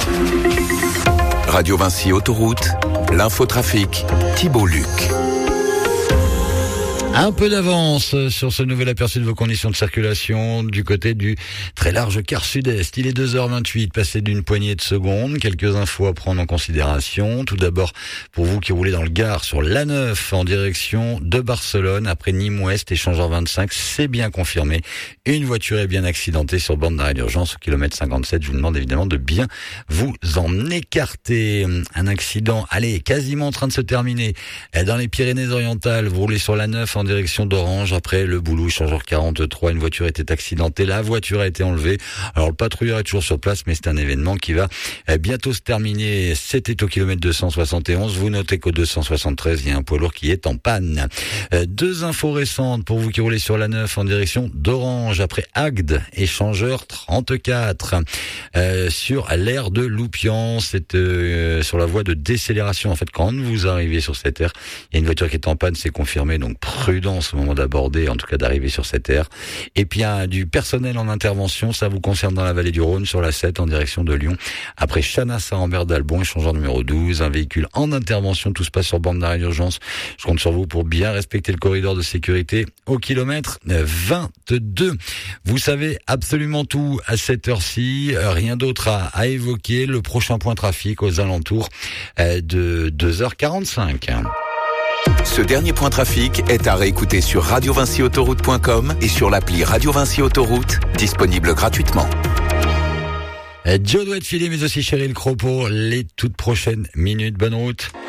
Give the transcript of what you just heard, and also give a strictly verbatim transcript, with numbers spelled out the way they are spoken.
Radio Vinci Autoroute, l'infotrafic, Thibault Luc. Un peu d'avance sur ce nouvel aperçu de vos conditions de circulation du côté du très large quart sud-est. Il est deux heures vingt-huit, passé d'une poignée de secondes. Quelques infos à prendre en considération. Tout d'abord, pour vous qui roulez dans le Gard sur l'A neuf en direction de Barcelone, après Nîmes-Ouest, échangeur vingt-cinq, c'est bien confirmé. Une voiture est bien accidentée sur bande d'arrêt d'urgence au kilomètre cinquante-sept. Je vous demande évidemment de bien vous en écarter. Un accident, allez, quasiment en train de se terminer. Dans les Pyrénées-Orientales, vous roulez sur l'A neuf en direction d'Orange, après le Boulou, échangeur quarante-trois, une voiture était accidentée, la voiture a été enlevée. Alors le patrouilleur est toujours sur place, mais c'est un événement qui va bientôt se terminer. C'était au kilomètre deux cent soixante et onze, vous notez qu'au deux cent soixante-treize, il y a un poids lourd qui est en panne. Deux infos récentes pour vous qui roulez sur l'A neuf en direction d'Orange, après Agde, échangeur trente-quatre, euh, sur l'aire de Loupian, c'est euh, sur la voie de décélération. En fait, quand vous arrivez sur cette aire, il y a une voiture qui est en panne, c'est confirmé, donc prudence au moment d'aborder, en tout cas d'arriver sur cette aire. Et puis il y a du personnel en intervention, ça vous concerne dans la vallée du Rhône, sur la sept en direction de Lyon. Après Chanas à Ambert d'Albon, échangeur numéro douze, un véhicule en intervention, tout se passe sur bande d'arrêt d'urgence. Je compte sur vous pour bien respecter le corridor de sécurité au kilomètre vingt-deux. Vous savez absolument tout à cette heure-ci, rien d'autre à, à évoquer. Le prochain point trafic aux alentours de deux heures quarante-cinq. Ce dernier point trafic est à réécouter sur radio vinci autoroute point com et sur l'appli Radio Vinci Autoroute, disponible gratuitement. Joe doit être filé, mais aussi Cheryl Crow pour les toutes prochaines minutes. Bonne route.